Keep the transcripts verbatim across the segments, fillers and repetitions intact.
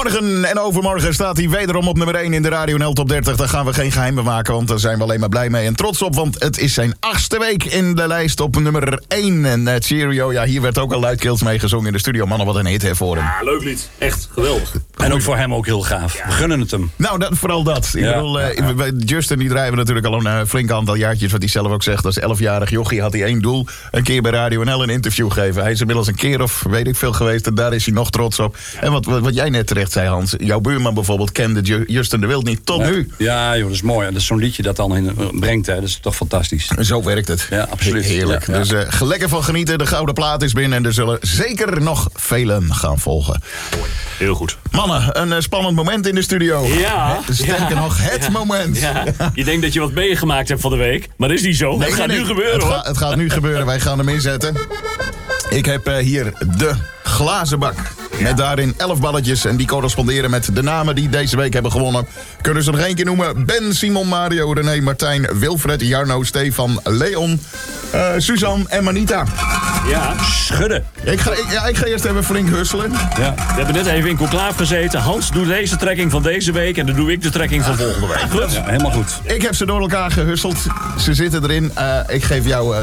Morgen en overmorgen staat hij wederom op nummer één in de Radio N L Top dertig. Daar gaan we geen geheim mee maken, want daar zijn we alleen maar blij mee en trots op. Want het is zijn achtste week in de lijst op nummer één. En uh, Cheerio, ja, hier werd ook al luidkeels mee gezongen in de studio. Mannen, wat een hit hè voor hem. Ja, leuk lied. Echt geweldig. En ook voor hem ook heel gaaf. Ja. We gunnen het hem. Nou, dat, vooral dat. Ik ja, bedoel, uh, ja, ja. bij Justin die draaien we natuurlijk al een uh, flink aantal jaartjes. Wat hij zelf ook zegt, als elfjarig jochie had hij één doel. Een keer bij Radio N L een interview geven. Hij is inmiddels een keer of weet ik veel geweest. En daar is hij nog trots op. Ja. En wat, wat, wat jij net terecht zei, Hans. Jouw buurman bijvoorbeeld kende Justin de Wild niet tot ja. nu. Ja, joh, dat is mooi. En dat is zo'n liedje dat dan in, brengt. Hè. Dat is toch fantastisch. Zo werkt het. Ja, absoluut. Heerlijk. Ja, ja. Dus uh, lekker van genieten. De gouden plaat is binnen. En er zullen zeker nog velen gaan volgen. Heel goed. Mannen, een uh, spannend moment in de studio. Ja. Sterker ja, nog, het ja, moment. Ja. Je denkt dat je wat meegemaakt hebt van de week. Maar dat is niet zo. Nee, het gaat nee, nu gebeuren, het hoor. Ga, het gaat nu gebeuren. Wij gaan hem inzetten. Ik heb uh, hier de glazen bak. Ja. Met daarin elf balletjes. En die corresponderen met de namen die deze week hebben gewonnen. Kunnen ze nog één keer noemen. Ben, Simon, Mario, René, Martijn, Wilfred, Jarno, Stefan, Leon, uh, Suzanne en Manita. Ja, schudden. Ik ga, ik, ja, ik ga eerst even flink husselen. Ja. We hebben net even in conclave gezeten. Hans doet deze trekking van deze week. En dan doe ik de trekking van volgende week. Goed? Ja, helemaal goed. Ik heb ze door elkaar gehusseld. Ze zitten erin. Uh, ik geef jou... Uh,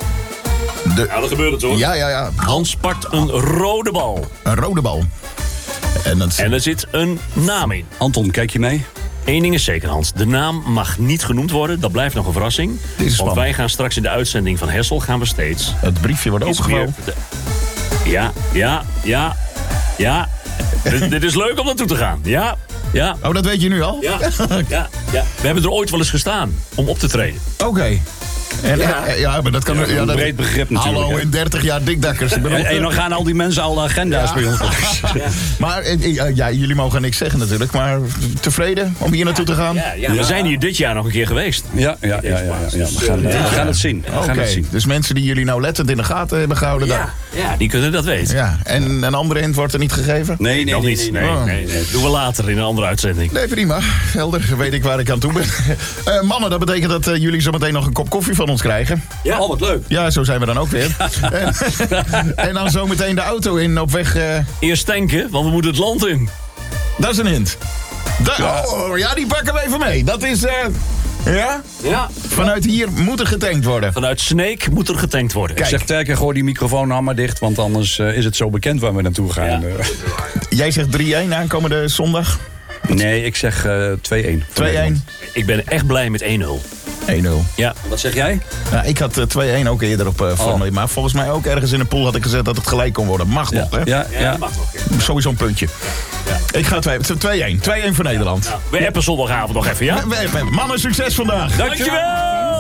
De... Ja, dat gebeurt het hoor. Ja, ja, ja. Hans pakt een rode bal. Een rode bal. En, dat... en er zit een naam in. Anton, kijk je mee? Eén ding is zeker, Hans. De naam mag niet genoemd worden. Dat blijft nog een verrassing. Want wij gaan straks in de uitzending van Hessel gaan we steeds... Het briefje wordt opengevouwen. De... Ja, ja, ja, ja. dit, dit is leuk om naartoe te gaan. Ja, ja. Oh, dat weet je nu al? Ja, ja, ja. We hebben er ooit wel eens gestaan om op te treden. Oké. Okay. En, ja. ja, maar dat kan... Ja, ja, een dat, breed begrip natuurlijk. Hallo, in dertig jaar dikdakkers. En, en dan gaan al die mensen al de agenda's ja. bij ons. Ja. Maar ja, jullie mogen niks zeggen natuurlijk. Maar tevreden om hier naartoe te gaan? Ja, ja, ja. We zijn hier dit jaar nog een keer geweest. Ja, ja, ja, ja, ja, ja. We, gaan, we gaan het zien. Oké, okay. Dus mensen die jullie nauwlettend in de gaten hebben gehouden... Ja, ja die kunnen dat weten. Ja. En een andere hint wordt er niet gegeven? Nee, nee, nog nee, niet. nee, nee, nee, nee, nee. nee. Doen we later in een andere uitzending. Nee, prima. Helder, weet ik waar ik aan toe ben. uh, mannen, dat betekent dat uh, jullie zometeen nog een kop koffie van ons krijgen. Ja, oh, wat leuk. Ja, zo zijn we dan ook weer. en, en dan zometeen de auto in op weg... Uh... Eerst tanken, want we moeten het land in. Dat is een hint. Da- ja. Oh, ja, die pakken we even mee. Dat is... Uh... Ja? Ja. Vanuit hier moet er getankt worden. Vanuit Sneek moet er getankt worden. Kijk. Ik zeg Terker, gooi die microfoon nou maar dicht, want anders uh, is het zo bekend waar we naartoe gaan. Ja. Jij zegt drie-een aankomende zondag? Nee, ik zeg uh, twee-een. twee-een. Ik ben echt blij met één nul. één nul. Ja. Wat zeg jij? Nou, ik had uh, twee-een ook eerder op uh, oh. Maar volgens mij ook ergens in een pool had ik gezet dat het gelijk kon worden. Mag ja. nog, hè? Ja, ja. ja. mag nog. Ja. Sowieso een puntje. Ja. Ik ga twee-een. twee-een voor Nederland. Ja. We appen zondagavond nog even, ja? We, we, we. Mannen, succes vandaag. Dankjewel!